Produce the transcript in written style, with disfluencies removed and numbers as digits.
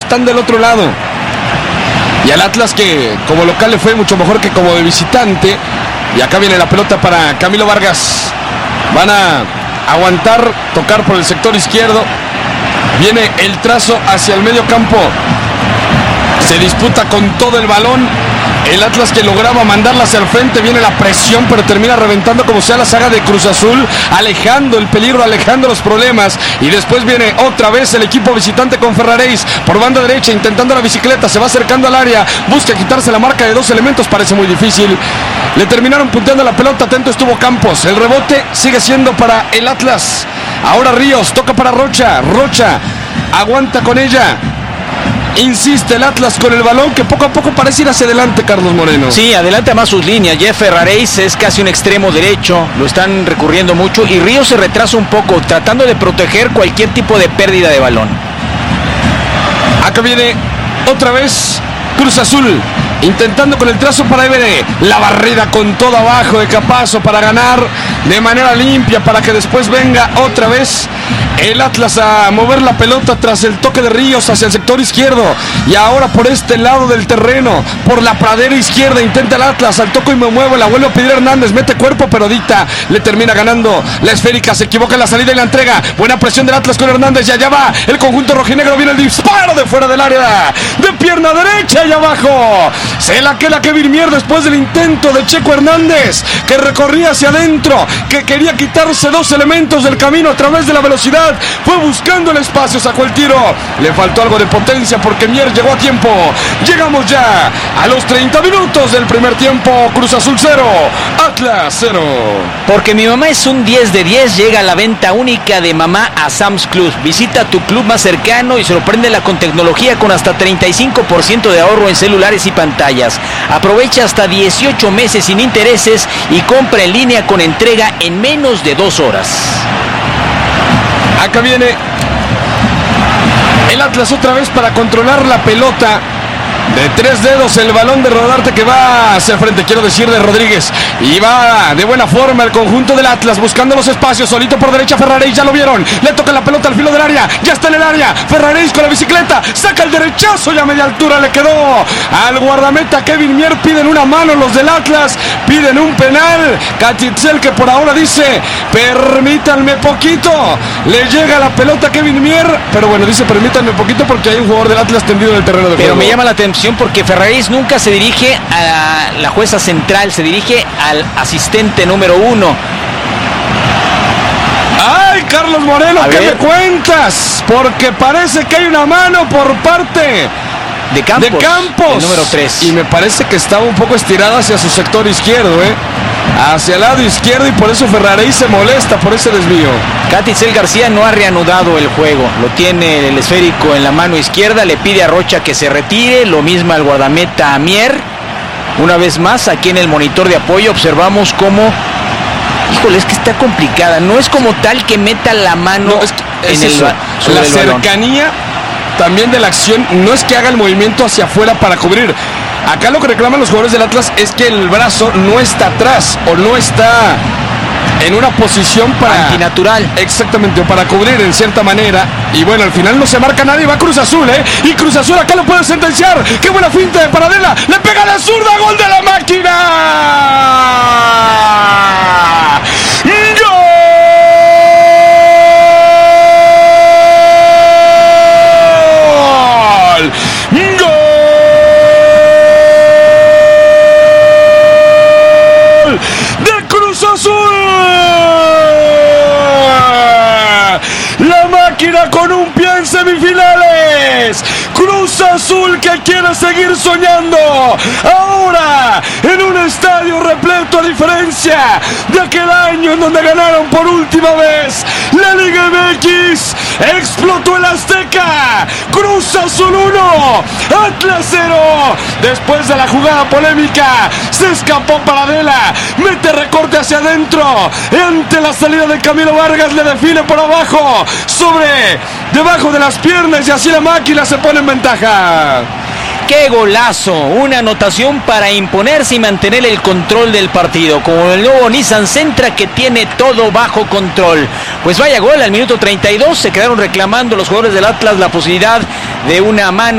están del otro lado. Y al Atlas, que como local le fue mucho mejor que como de visitante. Y acá viene la pelota para Camilo Vargas. Van a aguantar, tocar por el sector izquierdo. Viene el trazo hacia el medio campo. Se disputa con todo el balón. El Atlas, que lograba mandarla hacia el frente. Viene la presión, pero termina reventando como sea la saga de Cruz Azul, alejando el peligro, alejando los problemas. Y después viene otra vez el equipo visitante con Ferraréis por banda derecha, intentando la bicicleta. Se va acercando al área, busca quitarse la marca de 2 elementos. Parece muy difícil. Le terminaron punteando la pelota. Atento estuvo Campos. El rebote sigue siendo para el Atlas. Ahora Ríos, toca para Rocha. Rocha aguanta con ella. Insiste el Atlas con el balón, que poco a poco parece ir hacia adelante, Carlos Moreno. Sí, adelanta más sus líneas. Jeff Ferraréis es casi un extremo derecho, lo están recurriendo mucho, y Ríos se retrasa un poco, tratando de proteger cualquier tipo de pérdida de balón. Acá viene otra vez Cruz Azul, intentando con el trazo para Évere. La barrida con todo abajo de Capazo para ganar de manera limpia, para que después venga otra vez el Atlas a mover la pelota tras el toque de Ríos hacia el sector izquierdo. Y ahora por este lado del terreno, por la pradera izquierda, intenta el Atlas, al toco y me muevo, la vuelve a pedir Hernández, mete cuerpo, pero Dita le termina ganando la esférica, se equivoca en la salida y la entrega. Buena presión del Atlas con Hernández, y allá va el conjunto rojinegro, viene el disparo de fuera del área, de pierna derecha y abajo. Se la queda Kevin Mier después del intento de Checo Hernández, que recorría hacia adentro, que quería quitarse 2 elementos del camino a través de la velocidad. Fue buscando el espacio, sacó el tiro. Le faltó algo de potencia porque Mier llegó a tiempo. Llegamos ya a los 30 minutos del primer tiempo. Cruz Azul 0, Atlas 0. Porque mi mamá es un 10 de 10. Llega a la venta única de mamá a Sam's Club. Visita tu club más cercano y sorpréndela con tecnología con hasta 35% de ahorro en celulares y pantallas. Aprovecha hasta 18 meses sin intereses y compra en línea con entrega en menos de 2 horas. Acá viene el Atlas otra vez para controlar la pelota. De 3 dedos el balón de Rodarte, que va hacia el frente, quiero decir de Rodríguez. Y va de buena forma el conjunto del Atlas, buscando los espacios, solito por derecha Ferraréis, ya lo vieron. Le toca la pelota al filo del área, ya está en el área. Ferraréis con la bicicleta, saca el derechazo y a media altura le quedó al guardameta Kevin Mier. Piden una mano los del Atlas, piden un penal. Catitzel, que por ahora dice, permítanme poquito. Le llega la pelota a Kevin Mier, pero bueno, dice permítanme poquito porque hay un jugador del Atlas tendido en el terreno de juego. Pero me llama la atención porque Ferraréis nunca se dirige a la jueza central, se dirige al asistente número 1. ¡Ay, Carlos Moreno! ¿Qué me cuentas? Porque parece que hay una mano por parte de Campos, el número 3. Y me parece que estaba un poco estirado hacia su sector izquierdo, hacia el lado izquierdo, y por eso Ferraréis se molesta por ese desvío. Catitzel García no ha reanudado el juego, lo tiene el esférico en la mano izquierda, le pide a Rocha que se retire, lo mismo al guardameta Mier. Una vez más, aquí en el monitor de apoyo observamos cómo, híjole, es que está complicada, no es como tal que meta la mano en la cercanía también de la acción, no es que haga el movimiento hacia afuera para cubrir. Acá lo que reclaman los jugadores del Atlas es que el brazo no está atrás o no está en una posición para antinatural. Exactamente, o para cubrir en cierta manera. Y bueno, al final no se marca nadie, va Cruz Azul, y Cruz Azul acá lo puede sentenciar. ¡Qué buena finta de Paradela! ¡Le pega la zurda! ¡Gol de la máquina! Con un pie en semifinales, Cruz Azul, que quiere seguir soñando, ahora en un estadio repleto, a diferencia de aquel año en donde ganaron por última vez la Liga MX. Explotó el Azteca, Cruz Azul 1, Atlas 0. Después de la jugada polémica, se escapó Paradela, mete recorte hacia adentro, ante la salida de Camilo Vargas, le define por abajo, debajo de las piernas, y así la máquina se pone en ventaja. ¡Qué golazo! Una anotación para imponerse y mantener el control del partido, como el nuevo Nissan Sentra, que tiene todo bajo control. Pues vaya gol al minuto 32, se quedaron reclamando los jugadores del Atlas la posibilidad de una mano